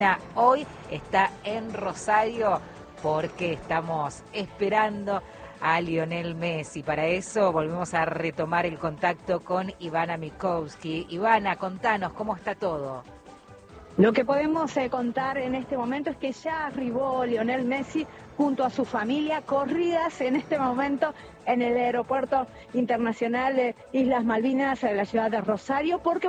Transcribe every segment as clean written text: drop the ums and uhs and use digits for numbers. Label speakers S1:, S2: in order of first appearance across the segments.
S1: Hoy está en Rosario porque estamos esperando a Lionel Messi. Para eso volvemos a retomar el contacto con Ivana Mikowski. Ivana, contanos, ¿cómo está todo?
S2: Lo que podemos contar en este momento es que ya arribó Lionel Messi junto a su familia, corridas en este momento en el aeropuerto internacional de Islas Malvinas de la ciudad de Rosario, porque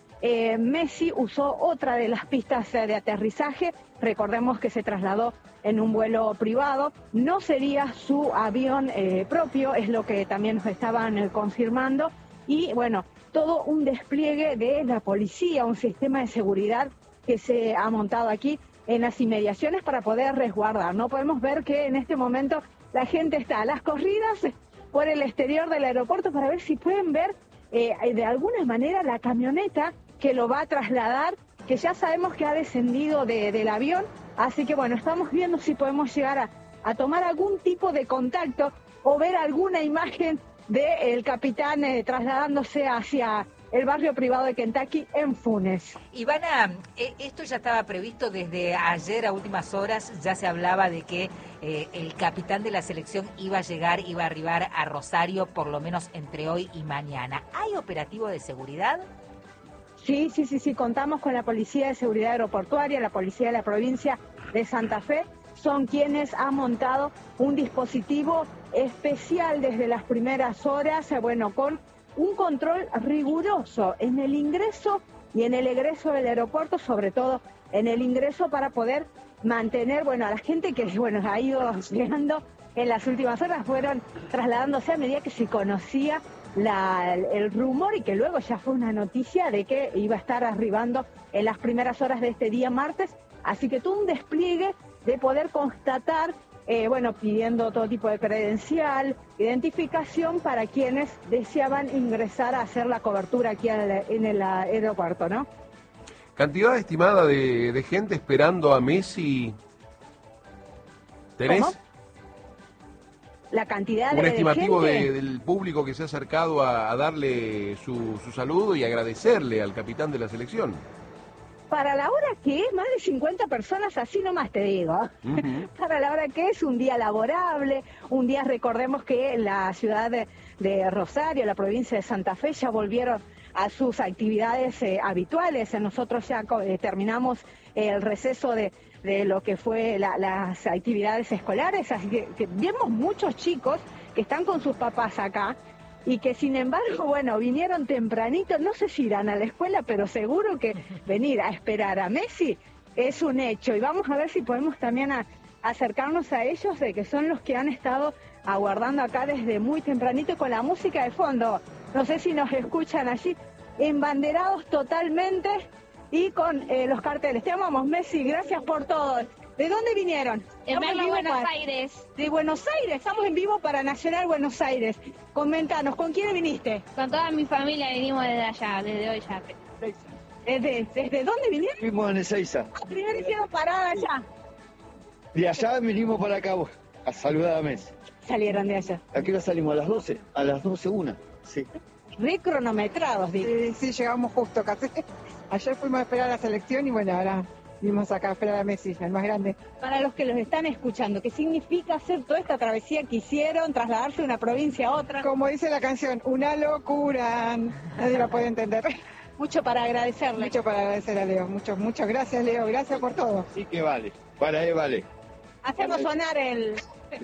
S2: Messi usó otra de las pistas de aterrizaje. Recordemos que se trasladó en un vuelo privado, no sería su avión propio, es lo que también nos estaban confirmando, y todo un despliegue de la policía, un sistema de seguridad que se ha montado aquí en las inmediaciones para poder resguardar. No podemos ver que en este momento la gente está a las corridas por el exterior del aeropuerto para ver si pueden ver de alguna manera la camioneta que lo va a trasladar, que ya sabemos que ha descendido del avión, así que estamos viendo si podemos llegar a tomar algún tipo de contacto o ver alguna imagen del capitán trasladándose hacia el barrio privado de Kentucky en Funes.
S1: Ivana, esto ya estaba previsto desde ayer a últimas horas, ya se hablaba de que el capitán de la selección iba a arribar a Rosario por lo menos entre hoy y mañana. ¿Hay operativo de seguridad?
S2: Sí, contamos con la Policía de Seguridad Aeroportuaria, la Policía de la provincia de Santa Fe, son quienes han montado un dispositivo especial desde las primeras horas, con un control riguroso en el ingreso y en el egreso del aeropuerto, sobre todo en el ingreso, para poder mantener, a la gente que, ha ido llegando en las últimas horas, fueron trasladándose a medida que se conocía el rumor y que luego ya fue una noticia de que iba a estar arribando en las primeras horas de este día martes, así que todo un despliegue de poder constatar pidiendo todo tipo de credencial, identificación para quienes deseaban ingresar a hacer la cobertura aquí en el aeropuerto, ¿no?
S3: ¿Cantidad estimada de gente esperando a Messi? ¿Tenés?
S2: ¿Cómo? La cantidad
S3: un estimativo
S2: de gente
S3: del público que se ha acercado a darle su saludo y agradecerle al capitán de la selección.
S2: Para la hora que es, más de 50 personas, así nomás te digo.
S3: Uh-huh.
S2: Para la hora que es, un día laborable, un día, recordemos que la ciudad de Rosario, la provincia de Santa Fe, ya volvieron a sus actividades habituales. Nosotros ya terminamos el receso de lo que fue las actividades escolares, así que vemos muchos chicos que están con sus papás acá, y que sin embargo, vinieron tempranito, no sé si irán a la escuela, pero seguro que venir a esperar a Messi es un hecho. Y vamos a ver si podemos también acercarnos a ellos, de que son los que han estado aguardando acá desde muy tempranito con la música de fondo. No sé si nos escuchan allí, embanderados totalmente y con los carteles. Te amamos, Messi, gracias por todo. ¿De dónde vinieron?
S4: De Buenos Aires.
S2: De Buenos Aires, estamos en vivo para Nacional Buenos Aires. Comentanos, ¿con quién viniste?
S4: Con toda mi familia vinimos desde allá, desde hoy ya.
S2: ¿Desde dónde vinieron?
S5: Vinimos en Ezeiza.
S2: Primero hicieron parada allá.
S5: De allá vinimos para acá a saludar a Messi.
S2: Salieron de allá.
S5: ¿A qué hora salimos? A las 12. A las 12:01. Sí.
S2: Re cronometrados, digo.
S6: Sí, llegamos justo casi. Ayer fuimos a esperar a la selección y ahora vinimos acá a esperar a Messi, el más grande.
S2: Para los que los están escuchando, ¿qué significa hacer toda esta travesía que hicieron, trasladarse de una provincia a otra?
S6: Como dice la canción, una locura. Nadie lo puede entender.
S2: Mucho para agradecerle.
S6: Mucho para agradecer a Leo. Muchas gracias, Leo. Gracias por todo.
S5: Sí que vale. Para él vale.
S2: Hacemos sonar el...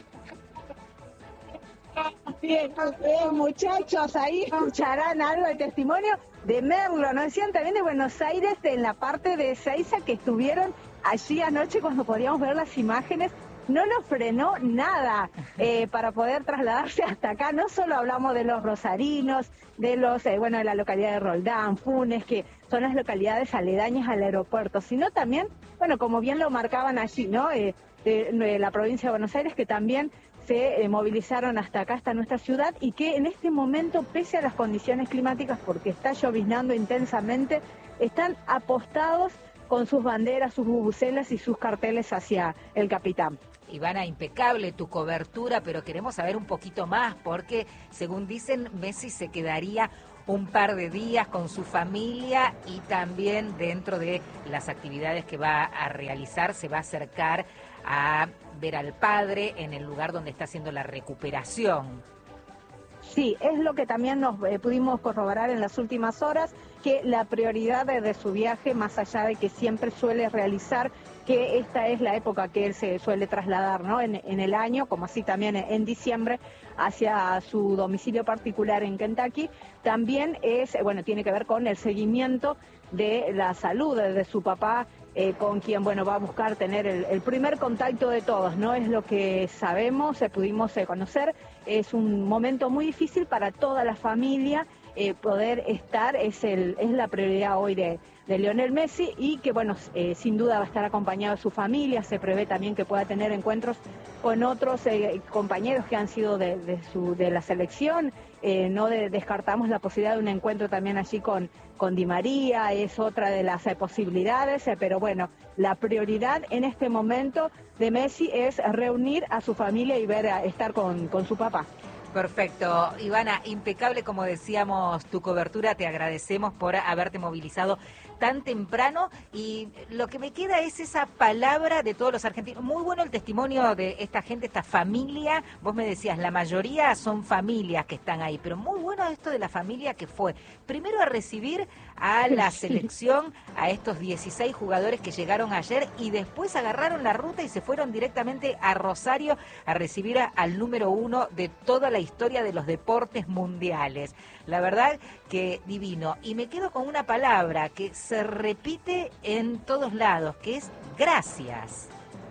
S2: Bien, muchachos, ahí escucharán algo de testimonio de Merlo. Nos decían también de Buenos Aires, en la parte de Ezeiza, que estuvieron allí anoche cuando podíamos ver las imágenes. No nos frenó nada para poder trasladarse hasta acá. No solo hablamos de los rosarinos, de los de la localidad de Roldán, Funes, que son las localidades aledañas al aeropuerto, sino también, como bien lo marcaban allí, ¿no? De la provincia de Buenos Aires, que también se movilizaron hasta acá, hasta nuestra ciudad, y que en este momento, pese a las condiciones climáticas, porque está lloviznando intensamente, están apostados con sus banderas, sus bubucelas y sus carteles hacia el capitán.
S1: Ivana, impecable tu cobertura, pero queremos saber un poquito más, porque según dicen, Messi se quedaría un par de días con su familia y también dentro de las actividades que va a realizar se va a acercar a ver al padre en el lugar donde está haciendo la recuperación.
S2: Sí, es lo que también nos pudimos corroborar en las últimas horas, que la prioridad de su viaje, más allá de que siempre suele realizar, que esta es la época que él se suele trasladar, ¿no? En el año, como así también en diciembre, hacia su domicilio particular en Kentucky, también es, bueno, tiene que ver con el seguimiento de la salud de su papá, con quien, bueno, va a buscar tener el primer contacto de todos, ¿no? Es lo que sabemos, pudimos conocer. Es un momento muy difícil para toda la familia, poder estar, es la prioridad hoy de Lionel Messi, y que, bueno, sin duda va a estar acompañado de su familia. Se prevé también que pueda tener encuentros con otros compañeros que han sido de la selección. No descartamos la posibilidad de un encuentro también allí con Di María, es otra de las posibilidades, pero bueno, la prioridad en este momento de Messi es reunir a su familia y estar con su papá.
S1: Perfecto. Ivana, impecable, como decíamos, tu cobertura. Te agradecemos por haberte movilizado tan temprano, y lo que me queda es esa palabra de todos los argentinos. Muy bueno el testimonio de esta gente, esta familia. Vos me decías, la mayoría son familias que están ahí, pero muy bueno esto de la familia que fue primero a recibir a la selección, a estos 16 jugadores que llegaron ayer, y después agarraron la ruta y se fueron directamente a Rosario a recibir al número 1 de toda la historia de los deportes mundiales. La verdad que divino. Y me quedo con una palabra que se repite en todos lados, que es gracias.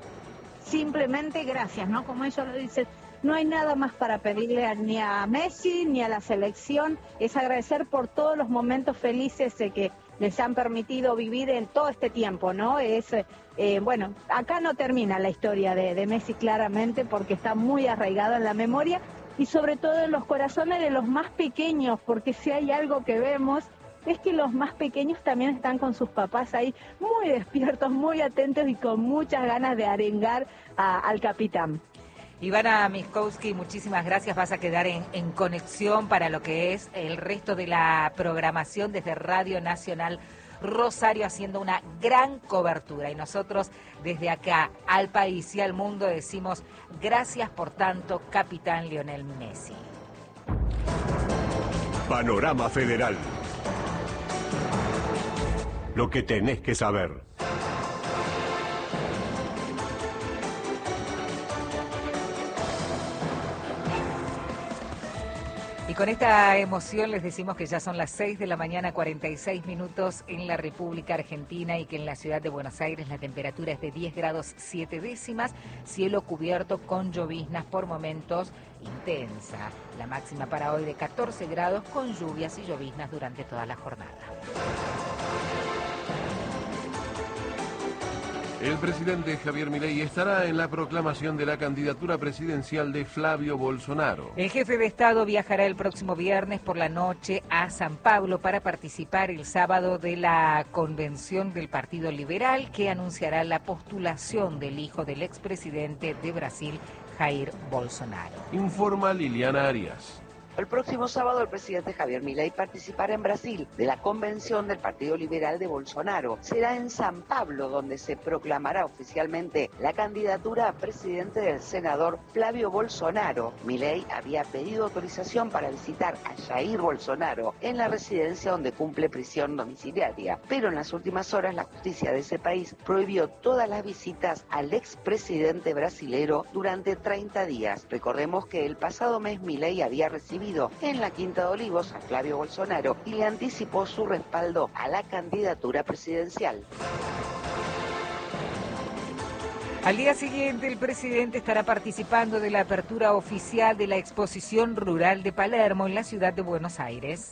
S2: Simplemente gracias, ¿no? Como ellos lo dicen, no hay nada más para pedirle ni a Messi ni a la selección, es agradecer por todos los momentos felices que les han permitido vivir en todo este tiempo, ¿no? Bueno, acá no termina la historia de Messi claramente, porque está muy arraigada en la memoria y sobre todo en los corazones de los más pequeños, porque si hay algo que vemos es que los más pequeños también están con sus papás ahí muy despiertos, muy atentos y con muchas ganas de arengar al capitán.
S1: Ivana Miskowski, muchísimas gracias. Vas a quedar en conexión para lo que es el resto de la programación desde Radio Nacional Rosario, haciendo una gran cobertura. Y nosotros desde acá al país y al mundo decimos gracias por tanto, capitán Lionel Messi.
S7: Panorama Federal. Lo que tenés que saber.
S1: Y con esta emoción les decimos que ya son las 6 de la mañana, 46 minutos en la República Argentina, y que en la ciudad de Buenos Aires la temperatura es de 10 grados 7 décimas, cielo cubierto con lloviznas por momentos intensa. La máxima para hoy de 14 grados con lluvias y lloviznas durante toda la jornada.
S3: El presidente Javier Milei estará en la proclamación de la candidatura presidencial de Flavio Bolsonaro.
S1: El jefe de Estado viajará el próximo viernes por la noche a San Pablo para participar el sábado de la convención del Partido Liberal, que anunciará la postulación del hijo del expresidente de Brasil, Jair Bolsonaro.
S3: Informa Liliana Arias.
S8: El próximo sábado el presidente Javier Milei participará en Brasil de la convención del Partido Liberal de Bolsonaro. Será en San Pablo donde se proclamará oficialmente la candidatura a presidente del senador Flavio Bolsonaro. Milei había pedido autorización para visitar a Jair Bolsonaro en la residencia donde cumple prisión domiciliaria, pero en las últimas horas la justicia de ese país prohibió todas las visitas al expresidente brasilero durante 30 días. Recordemos que el pasado mes Milei había recibido en la Quinta de Olivos a Flavio Bolsonaro y le anticipó su respaldo a la candidatura presidencial.
S1: Al día siguiente, el presidente estará participando de la apertura oficial de la Exposición Rural de Palermo en la ciudad de Buenos Aires.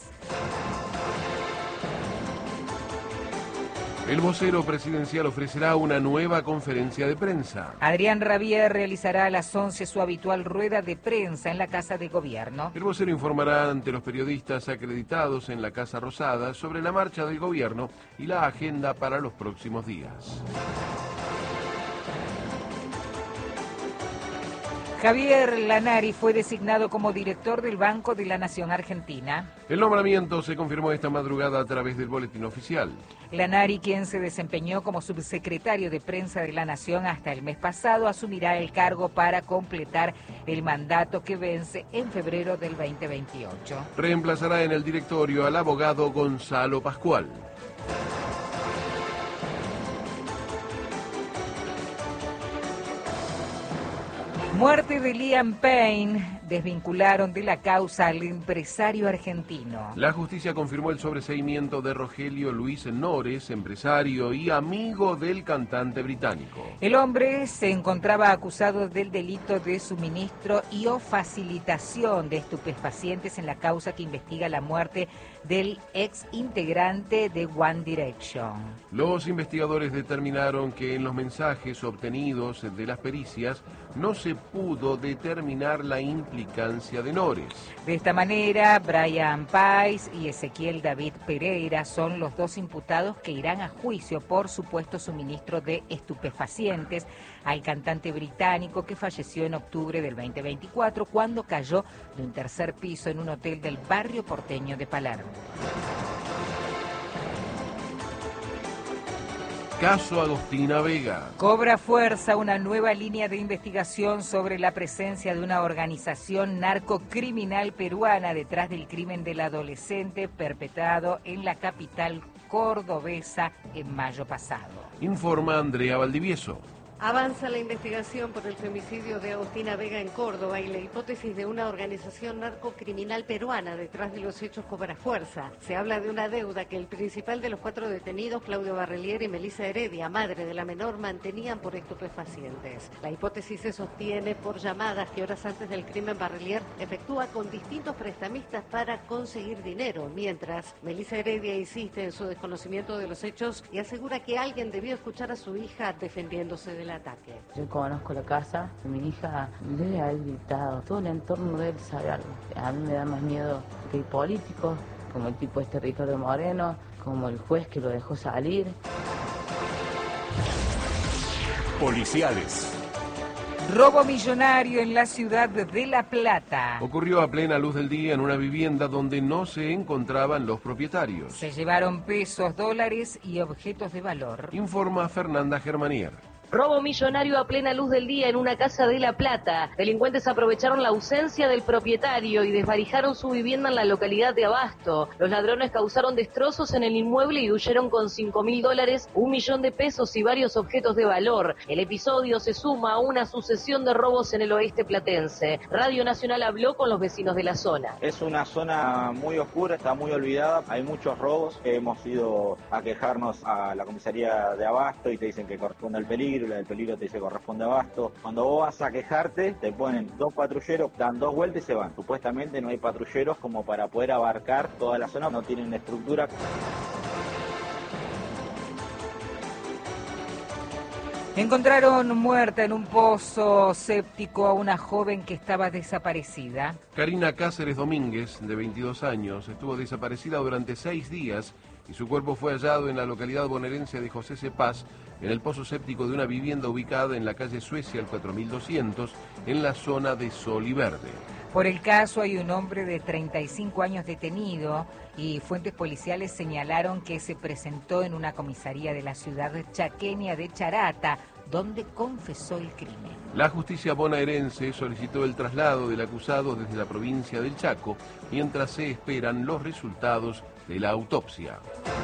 S3: El vocero presidencial ofrecerá una nueva conferencia de prensa.
S1: Adrián Rabier realizará a las 11 su habitual rueda de prensa en la Casa de Gobierno.
S3: El vocero informará ante los periodistas acreditados en la Casa Rosada sobre la marcha del gobierno y la agenda para los próximos días.
S1: Javier Lanari fue designado como director del Banco de la Nación Argentina.
S3: El nombramiento se confirmó esta madrugada a través del boletín oficial.
S1: Lanari, quien se desempeñó como subsecretario de Prensa de la Nación hasta el mes pasado, asumirá el cargo para completar el mandato que vence en febrero del 2028.
S3: Reemplazará en el directorio al abogado Gonzalo Pascual.
S1: Muerte de Liam Payne. Desvincularon de la causa al empresario argentino.
S3: La justicia confirmó el sobreseimiento de Rogelio Luis Nores, empresario y amigo del cantante británico.
S1: El hombre se encontraba acusado del delito de suministro y o facilitación de estupefacientes en la causa que investiga la muerte del ex integrante de One Direction.
S3: Los investigadores determinaron que en los mensajes obtenidos de las pericias no se pudo determinar la implicancia de Nores.
S1: De esta manera, Brian Pais y Ezequiel David Pereira son los dos imputados que irán a juicio por supuesto suministro de estupefacientes al cantante británico que falleció en octubre del 2024 cuando cayó de un tercer piso en un hotel del barrio porteño de Palermo.
S3: Caso Agostina Vega.
S1: Cobra fuerza una nueva línea de investigación sobre la presencia de una organización narcocriminal peruana detrás del crimen del adolescente perpetrado en la capital cordobesa en mayo pasado.
S3: Informa Andrea Valdivieso.
S9: Avanza la investigación por el femicidio de Agostina Vega en Córdoba y la hipótesis de una organización narcocriminal peruana detrás de los hechos cobra fuerza. Se habla de una deuda que el principal de los 4 detenidos, Claudio Barrelier y Melissa Heredia, madre de la menor, mantenían por estupefacientes. La hipótesis se sostiene por llamadas que horas antes del crimen Barrelier efectúa con distintos prestamistas para conseguir dinero, mientras Melissa Heredia insiste en su desconocimiento de los hechos y asegura que alguien debió escuchar a su hija defendiéndose del ataque.
S10: Yo conozco la casa, mi hija debe haber gritado, todo el entorno de él sabe algo. A mí me da más miedo que el político, como el tipo Ricardo Moreno, como el juez que lo dejó salir.
S7: Policiales.
S1: Robo millonario en la ciudad de La Plata.
S3: Ocurrió a plena luz del día en una vivienda donde no se encontraban los propietarios.
S1: Se llevaron pesos, dólares y objetos de valor.
S3: Informa Fernanda Germanier.
S11: Robo millonario a plena luz del día en una casa de La Plata. Delincuentes aprovecharon la ausencia del propietario y desvalijaron su vivienda en la localidad de Abasto. Los ladrones causaron destrozos en el inmueble y huyeron con $5.000, $1 millón de pesos y varios objetos de valor. El episodio se suma a una sucesión de robos en el oeste platense. Radio Nacional habló con los vecinos de la zona.
S12: Es una zona muy oscura, está muy olvidada, hay muchos robos. Hemos ido a quejarnos a la comisaría de Abasto y te dicen que corresponde al peligro. La del peligro te dice corresponde a Abasto. Cuando vos vas a quejarte, te ponen 2 patrulleros, dan 2 vueltas y se van. Supuestamente no hay patrulleros como para poder abarcar toda la zona, no tienen estructura.
S1: Encontraron muerta en un pozo séptico a una joven que estaba desaparecida.
S3: Karina Cáceres Domínguez, de 22 años, estuvo desaparecida durante 6 días y su cuerpo fue hallado en la localidad bonaerense de José Cepaz, en el pozo séptico de una vivienda ubicada en la calle Suecia, al 4200, en la zona de Sol y Verde.
S1: Por el caso hay un hombre de 35 años detenido y fuentes policiales señalaron que se presentó en una comisaría de la ciudad chaqueña de Charata, donde confesó el crimen.
S3: La justicia bonaerense solicitó el traslado del acusado desde la provincia del Chaco, mientras se esperan los resultados de la autopsia.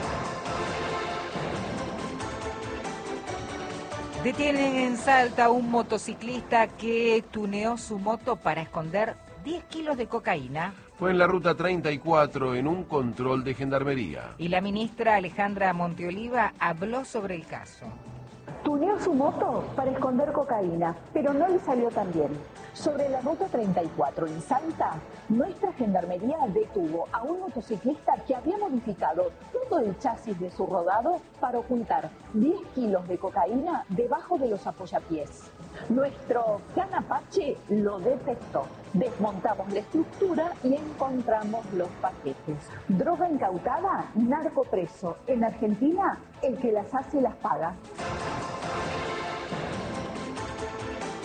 S1: Detienen en Salta a un motociclista que tuneó su moto para esconder 10 kilos de cocaína.
S3: Fue en la ruta 34 en un control de gendarmería.
S1: Y la ministra Alejandra Monteoliva habló sobre el caso.
S13: Tuneó su moto para esconder cocaína, pero no le salió tan bien. Sobre la ruta 34 en Salta, nuestra gendarmería detuvo a un motociclista que había modificado todo el chasis de su rodado para ocultar 10 kilos de cocaína debajo de los apoyapiés. Nuestro Can Apache lo detectó. Desmontamos la estructura y encontramos los paquetes. Droga incautada, narco preso. En Argentina, el que las hace las paga.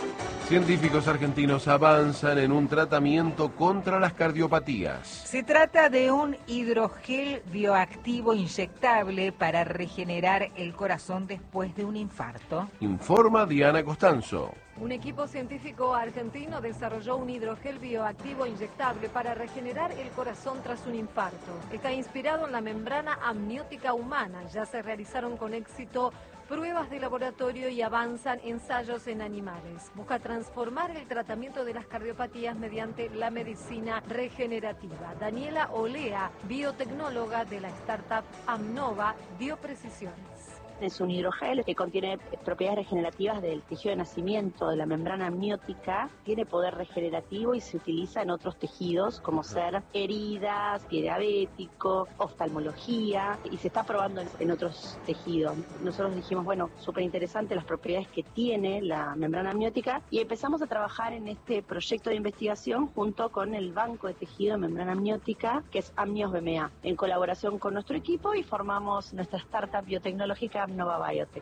S3: Científicos argentinos avanzan en un tratamiento contra las cardiopatías.
S1: Se trata de un hidrogel bioactivo inyectable para regenerar el corazón después de un infarto.
S3: Informa Diana Costanzo.
S14: Un equipo científico argentino desarrolló un hidrogel bioactivo inyectable para regenerar el corazón tras un infarto. Está inspirado en la membrana amniótica humana. Ya se realizaron con éxito pruebas de laboratorio y avanzan ensayos en animales. Busca transformar el tratamiento de las cardiopatías mediante la medicina regenerativa. Daniela Olea, biotecnóloga de la startup Amnova, dio precisiones.
S15: Es un hidrogel que contiene propiedades regenerativas del tejido de nacimiento, de la membrana amniótica, tiene poder regenerativo y se utiliza en otros tejidos como ser heridas, pie diabético, oftalmología, y se está probando en otros tejidos. Nosotros dijimos, bueno, súper interesante las propiedades que tiene la membrana amniótica y empezamos a trabajar en este proyecto de investigación junto con el Banco de Tejido de Membrana Amniótica, que es Amnios BMA, en colaboración con nuestro equipo, y formamos nuestra startup biotecnológica Nova Biotech.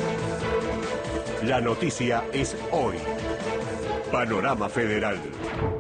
S7: La noticia es hoy. Panorama Federal.